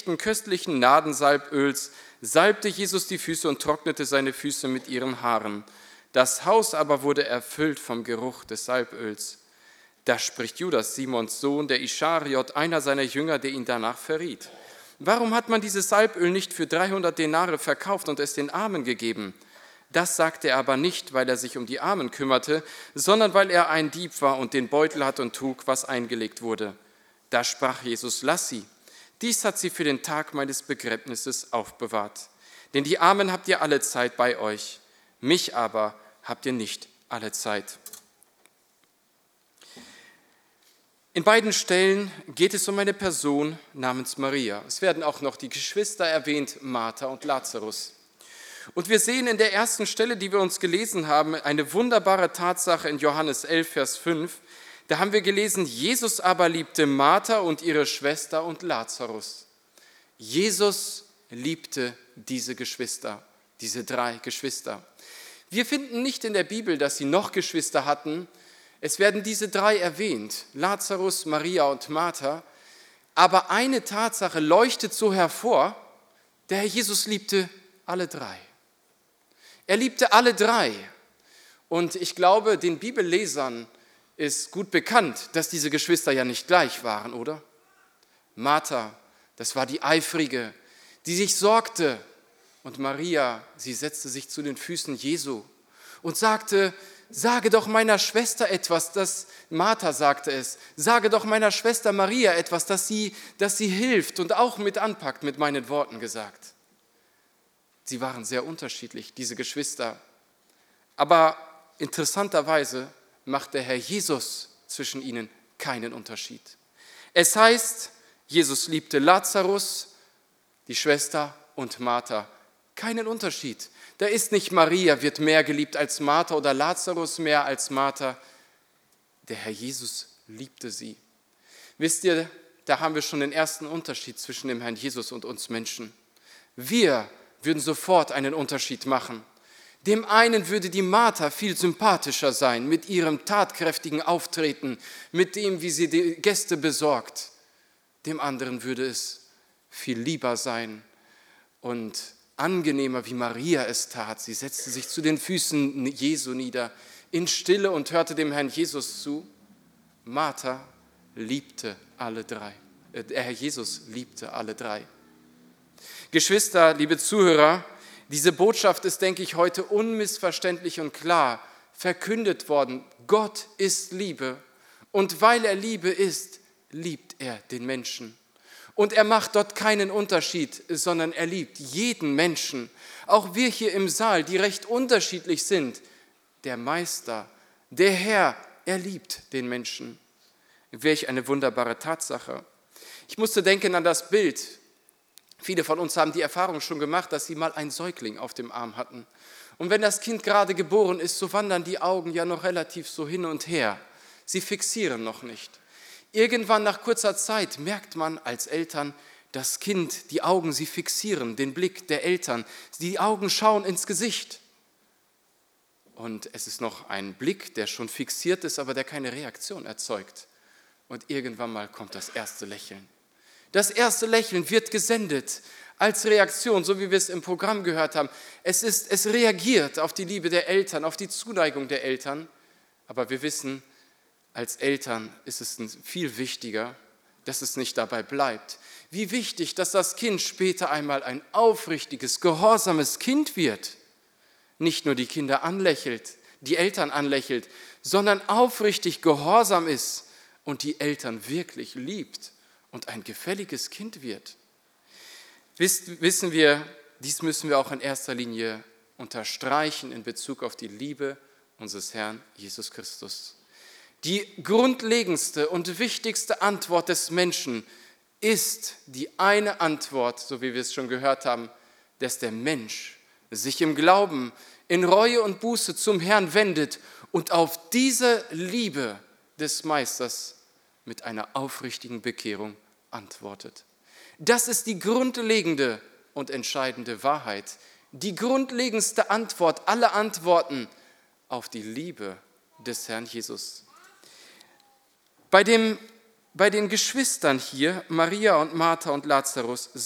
Schichten köstlichen Nadensalböls salbte Jesus die Füße und trocknete seine Füße mit ihren Haaren. Das Haus aber wurde erfüllt vom Geruch des Salböls. Da spricht Judas, Simons Sohn, der Ischariot, einer seiner Jünger, der ihn danach verriet. Warum hat man dieses Salböl nicht für 300 Denare verkauft und es den Armen gegeben? Das sagte er aber nicht, weil er sich um die Armen kümmerte, sondern weil er ein Dieb war und den Beutel hat und trug, was eingelegt wurde. Da sprach Jesus, lass sie. Dies hat sie für den Tag meines Begräbnisses aufbewahrt. Denn die Armen habt ihr alle Zeit bei euch, mich aber habt ihr nicht alle Zeit. In beiden Stellen geht es um eine Person namens Maria. Es werden auch noch die Geschwister erwähnt, Martha und Lazarus. Und wir sehen in der ersten Stelle, die wir uns gelesen haben, eine wunderbare Tatsache in Johannes 11, Vers 5. Da haben wir gelesen, Jesus aber liebte Martha und ihre Schwester und Lazarus. Jesus liebte diese Geschwister, diese 3 Geschwister. Wir finden nicht in der Bibel, dass sie noch Geschwister hatten. Es werden diese 3 erwähnt, Lazarus, Maria und Martha. Aber eine Tatsache leuchtet so hervor, der Herr Jesus liebte alle 3. Er liebte alle 3. Und ich glaube, den Bibellesern ist gut bekannt, dass diese Geschwister ja nicht gleich waren, oder? Martha, das war die Eifrige, die sich sorgte. Und Maria, sie setzte sich zu den Füßen Jesu und sagte, sage doch meiner Schwester etwas, Martha sagte es, sage doch meiner Schwester Maria etwas, dass sie hilft und auch mit anpackt, mit meinen Worten gesagt. Sie waren sehr unterschiedlich, diese Geschwister. Aber interessanterweise macht der Herr Jesus zwischen ihnen keinen Unterschied. Es heißt, Jesus liebte Lazarus, die Schwester und Martha. Keinen Unterschied. Da ist nicht Maria wird mehr geliebt als Martha oder Lazarus mehr als Martha. Der Herr Jesus liebte sie. Wisst ihr, da haben wir schon den ersten Unterschied zwischen dem Herrn Jesus und uns Menschen. Wir würden sofort einen Unterschied machen. Dem einen würde die Martha viel sympathischer sein, mit ihrem tatkräftigen Auftreten, mit dem, wie sie die Gäste besorgt. Dem anderen würde es viel lieber sein und angenehmer, wie Maria es tat. Sie setzte sich zu den Füßen Jesu nieder, in Stille und hörte dem Herrn Jesus zu. Martha liebte alle 3. Der Herr Jesus liebte alle 3. Geschwister, liebe Zuhörer, diese Botschaft ist, denke ich, heute unmissverständlich und klar verkündet worden. Gott ist Liebe und weil er Liebe ist, liebt er den Menschen. Und er macht dort keinen Unterschied, sondern er liebt jeden Menschen. Auch wir hier im Saal, die recht unterschiedlich sind. Der Meister, der Herr, er liebt den Menschen. Welch eine wunderbare Tatsache. Ich musste denken an das Bild. Viele von uns haben die Erfahrung schon gemacht, dass sie mal einen Säugling auf dem Arm hatten. Und wenn das Kind gerade geboren ist, so wandern die Augen ja noch relativ so hin und her. Sie fixieren noch nicht. Irgendwann nach kurzer Zeit merkt man als Eltern, das Kind, die Augen, sie fixieren den Blick der Eltern. Die Augen schauen ins Gesicht. Und es ist noch ein Blick, der schon fixiert ist, aber der keine Reaktion erzeugt. Und irgendwann mal kommt das erste Lächeln. Das erste Lächeln wird gesendet als Reaktion, so wie wir es im Programm gehört haben. Es reagiert auf die Liebe der Eltern, auf die Zuneigung der Eltern. Aber wir wissen, als Eltern ist es viel wichtiger, dass es nicht dabei bleibt. Wie wichtig, dass das Kind später einmal ein aufrichtiges, gehorsames Kind wird. Nicht nur die Kinder anlächelt, die Eltern anlächelt, sondern aufrichtig gehorsam ist und die Eltern wirklich liebt und ein gefälliges Kind wird. Wissen wir, dies müssen wir auch in erster Linie unterstreichen in Bezug auf die Liebe unseres Herrn Jesus Christus. Die grundlegendste und wichtigste Antwort des Menschen ist die eine Antwort, so wie wir es schon gehört haben, dass der Mensch sich im Glauben, in Reue und Buße zum Herrn wendet und auf diese Liebe des Meisters mit einer aufrichtigen Bekehrung antwortet. Das ist die grundlegende und entscheidende Wahrheit, die grundlegendste Antwort, alle Antworten auf die Liebe des Herrn Jesus. Bei den Geschwistern hier, Maria und Martha und Lazarus,